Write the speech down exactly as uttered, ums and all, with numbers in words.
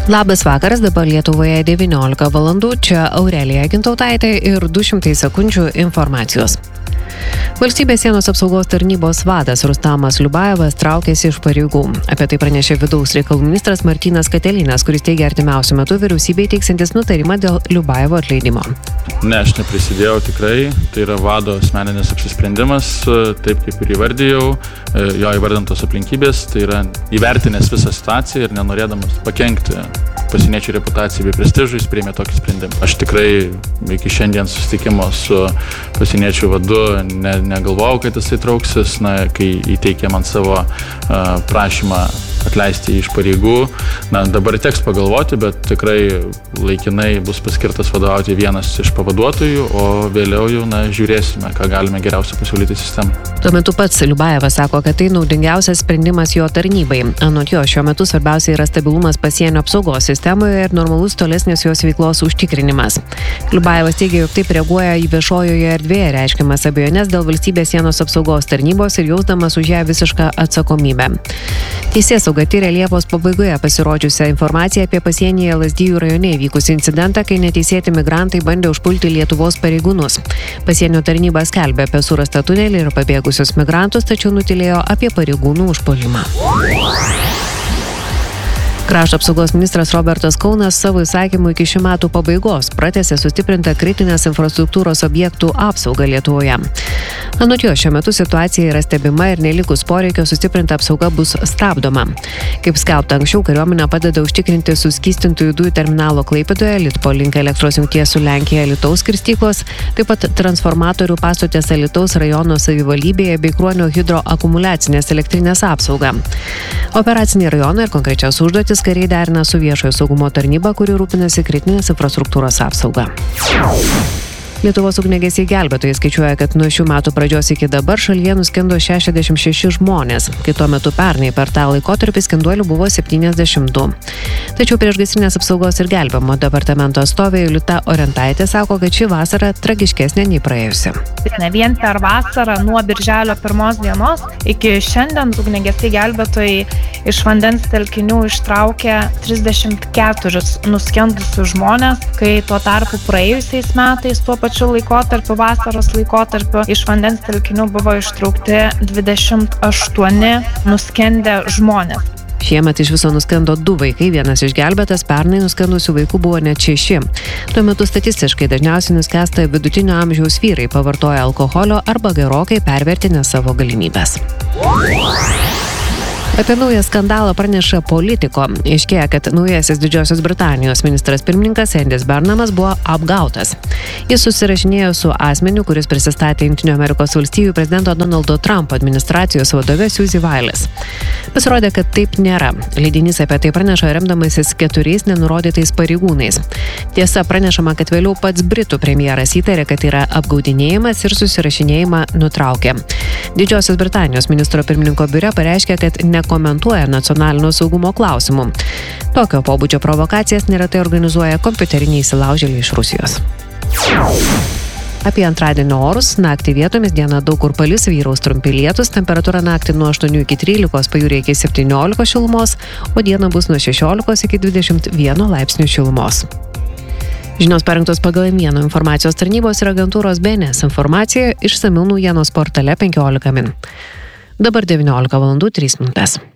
Labas vakaras, dabar Lietuvoje devyniolika valandų, čia Aurelija Gintautaitė ir du šimtai sekundžių informacijos. Valstybės sienos apsaugos tarnybos vadas Rustamas Liubajevas traukėsi iš pareigų. Apie tai pranešė vidaus reikalų ministras Martynas Katelinas, kuris teigia artimiausiu metu vyriausybei teiksiantis nutarimą dėl Liubajevo atleidimo. Ne, aš neprisidėjau tikrai, tai yra vado asmeninis apsisprendimas, taip kaip ir įvardijau, jo įvardintos aplinkybės, tai yra įvertinęs visą situaciją ir nenorėdamas pakenkti pasieniečių reputacijai bei prestižui, jis priėmė tokį sprendimą. Aš tikrai iki šiandien susitikimo su pasieniečių vadu ne, negalvojau, kad jisai trauksis, na, kai įteikė man savo uh, prašymą atleisti iš pareigų. Na, dabar teks pagalvoti, bet tikrai laikinai bus paskirtas vadovauti vienas iš pavaduotojų, o vėliau jau, na, žiūrėsime, ką galime geriausia pasiūlyti sistemai. Tuo metu pats Liubajevas sako, kad tai naudingiausias sprendimas jo tarnybai. Anot jo, šiuo metu svarbiausia yra stabilumas pasienio apsaugos sistemoje ir normalus tolesnės jos veiklos užtikrinimas. Liubajevas teigia, jog taip reaguoja į viešojoje erdvėje reiškiamas abejonės dėl valstybės sienos apsaugos tarnybos ir jausdamas už ją visišką atsakomybę. Teisėsauga tyrė Liepos pabaigoje pasirodžiusią informaciją apie pasienyje Lazdijų rajone įvykusį incidentą, kai neteisėti migrantai bandė užpulti Lietuvos pareigūnus. Pasienio tarnyba skelbė apie surastą tunelį ir pabėgusius migrantus, tačiau nutylėjo apie pareigūnų užpuolimą. Krašto apsaugos ministras Robertas Kaunas savo įsakymu iki šių metų pabaigos pratęsė sustiprintą kritinės infrastruktūros objektų apsaugą Lietuvoje. Anot jo, šiuo metu situacija yra stebima ir nelikus poreikio sustiprinta apsauga bus stabdoma. Kaip skelbta anksčiau, kariuomenė padeda užtikrinti suskystintųjų dujų terminalo Klaipėdoje, Litpolink elektros jungties su Lenkija Alytaus skirstyklos, taip pat transformatorių pastotės Alytaus rajono savivaldybėje bei Kruonio hidroakumuliacinės elektrinės apsaugą. Operaciniai rajonai ir konkrečios užduotis kariai derina su viešojo saugumo tarnyba, kuri rūpinasi kritinės infrastruktūros apsauga. Lietuvos ugniagesiai gelbėtojai skaičiuoja, kad nuo šių metų pradžios iki dabar šalyje nuskendo šešiasdešimt šeši žmonės, kai tuo metu pernai per tą laikotarpį skenduolių buvo septyniasdešimt du. Tačiau priešgaisrinės apsaugos ir gelbėjimo departamento atstovė Julita Orentaitė sako, kad ši vasara tragiškesnė nei praėjusi. Ne vien per vasarą nuo birželio pirmos dienos iki šiandien ugniagesiai gelbėtojai iš vandens telkinių ištraukė trisdešimt keturis nuskendusius žmonės, kai tuo tarpu praėjusiais metais tuo pačiu laikotarpiu, vasaros laikotarpiu, iš vandens telkinių buvo ištraukti dvidešimt aštuoni nuskendę žmonės. Šiemet iš viso nuskendo du vaikai, vienas išgelbėtas, pernai nuskendusių vaikų buvo net šeši. Tuo metu statistiškai dažniausiai nuskęsta vidutinio amžiaus vyrai, pavartoja alkoholio arba gerokai pervertinę savo galimybės. Apie naują skandalą praneša Politico. Aiškėja, kad naujasis Didžiosios Britanijos ministras pirmininkas Endis Burnhamas buvo apgautas. Jis susirašinėjo su asmeniu, kuris prisistatė Jungtinių Amerikos valstijų prezidento Donaldo Trumpo administracijos vadove Suzy Wiles. Pasirodė, kad taip nėra. Leidinys apie tai praneša remdamasis keturiais nenurodytais pareigūnais. Tiesa, pranešama, kad vėliau pats Britų premjeras įtarė, kad yra apgaudinėjimas ir susirašinėjimą nutraukė. Didžiosios Britanijos ministro pirmininko biure pareiškė, kad nekomentuoja nacionalinio saugumo klausimų. Tokio pobūdžio provokacijas neretai organizuoja kompiuteriniai įsilaužėliai iš Rusijos. Apie antradienio orus, naktį vietomis, dieną daug kur palis, vyraus trumpi lietūs, temperatūra naktį nuo aštuonių iki trylikos, pajūryje iki septyniolikos šilumos, o dieną bus nuo šešiolikos iki dvidešimt vieno laipsnių šilumos. Žinios parengtos pagal Mieno informacijos tarnybos ir agentūros B N S informaciją išsamių naujienos portale penkiolika min. Dabar devyniolika valandų trys minutės.